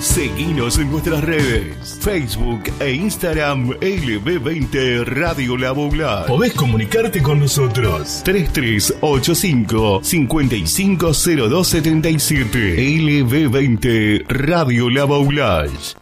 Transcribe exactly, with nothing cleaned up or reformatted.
Seguinos en nuestras redes, Facebook e Instagram L B veinte Radio La Boulage. Podés comunicarte con nosotros. tres tres ocho cinco, cinco cinco cero dos siete siete. L B veinte Radio La Boulage.